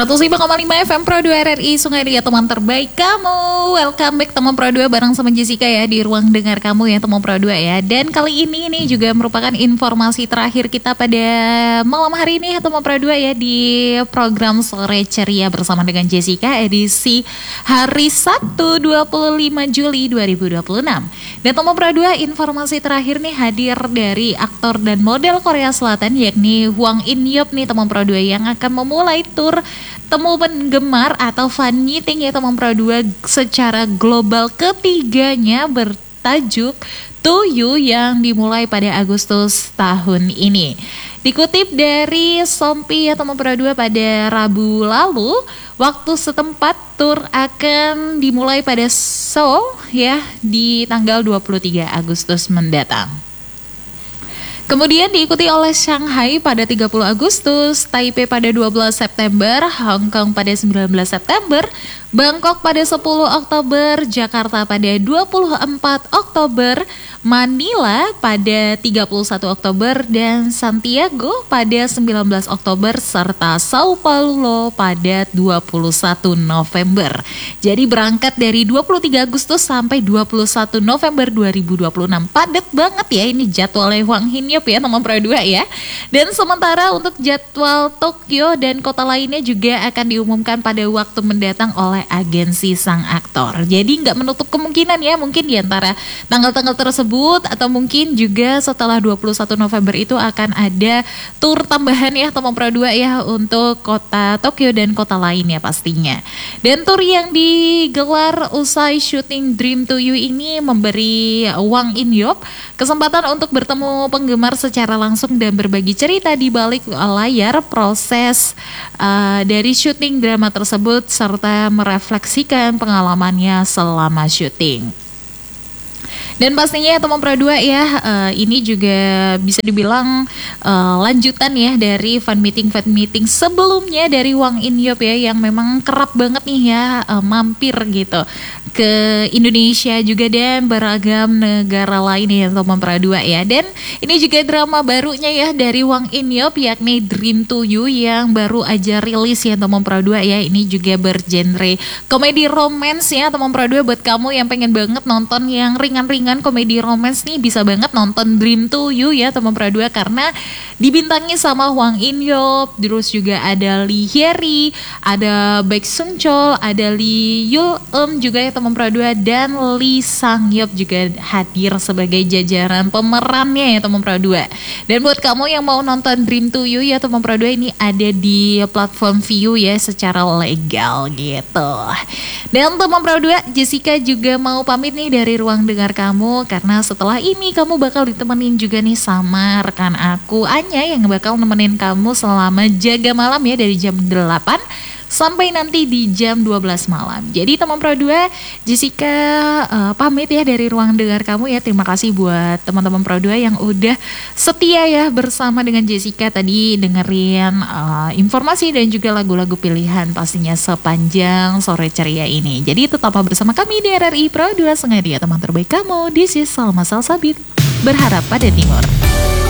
105,5 FM Pro 2 RRI Sungai Ria, teman terbaik kamu. Welcome back teman Pro 2 bareng sama Jessica ya di ruang dengar kamu ya teman Pro 2 ya. Dan kali ini juga merupakan informasi terakhir kita pada malam hari ini ya teman Pro 2 ya di program Sore Ceria bersama dengan Jessica edisi hari Sabtu 25 Juli 2026. Dan teman Pro 2, informasi terakhir nih hadir dari aktor dan model Korea Selatan yakni Hwang In Yeop nih teman Pro 2 yang akan memulai tur temu penggemar atau fan meeting ya teman Pro 2 secara global ketiganya bertajuk To You yang dimulai pada Agustus tahun ini. Dikutip dari Sompi ya teman Pro 2 pada Rabu lalu, waktu setempat tur akan dimulai pada Seoul ya di tanggal 23 Agustus mendatang. Kemudian diikuti oleh Shanghai pada 30 Agustus, Taipei pada 12 September, Hong Kong pada 19 September, Bangkok pada 10 Oktober, Jakarta pada 24 Oktober, Manila pada 31 Oktober, dan Santiago pada 19 Oktober, serta Sao Paulo pada 21 November. Jadi berangkat dari 23 Agustus sampai 21 November 2026. Padat banget ya ini jadwalnya Hwang In Yeop ya teman Pro 2 ya. Dan sementara untuk jadwal Tokyo dan kota lainnya juga akan diumumkan pada waktu mendatang oleh agensi sang aktor. Jadi nggak menutup kemungkinan ya mungkin di antara tanggal-tanggal tersebut atau mungkin juga setelah 21 November itu akan ada tur tambahan ya teman Pro 2 ya untuk kota Tokyo dan kota lainnya pastinya. Dan tur yang digelar usai syuting Dream to You ini memberi Hwang In Yeop kesempatan untuk bertemu penggemar secara langsung dan berbagi cerita di balik layar proses dari syuting drama tersebut serta merefleksikan pengalamannya selama syuting. Dan pastinya teman Pro 2 ya, ini juga bisa dibilang lanjutan ya dari fan meeting sebelumnya dari Hwang In Yeop ya yang memang kerap banget nih ya mampir gitu ke Indonesia juga dan beragam negara lain ya teman Pro 2 ya. Dan ini juga drama barunya ya dari Hwang In Yeop yakni Dream to You yang baru aja rilis ya teman Pro 2 ya. Ini juga bergenre komedi romance ya teman Pro 2. Buat kamu yang pengen banget nonton yang ringan-ringan komedi romance nih bisa banget nonton Dream to You ya teman Pro 2 karena dibintangi sama Hwang In Yeop, terus juga ada Lee Hyeri, ada Baek Sung Chol, ada Lee Yul juga ya teman Pro 2, dan Lee Sang Yeop juga hadir sebagai jajaran pemerannya ya teman Pro 2. Dan buat kamu yang mau nonton Dream to You ya teman Pro 2 ini ada di platform Viu ya secara legal gitu. Dan teman Pro 2, Jessica juga mau pamit nih dari ruang dengar kamu karena setelah ini kamu bakal ditemenin juga nih sama rekan aku Anya yang bakal nemenin kamu selama jaga malam ya dari jam 8 sampai nanti di jam 12 malam. Jadi teman Pro 2, Jessica pamit ya dari ruang dengar kamu ya. Terima kasih buat teman-teman Pro 2 yang udah setia ya bersama dengan Jessica tadi dengerin informasi dan juga lagu-lagu pilihan pastinya sepanjang sore ceria ini. Jadi tetaplah bersama kami di RRI Pro 2 Sungai Ria, teman terbaik kamu. This is Salma Salsabit, berharap pada timur.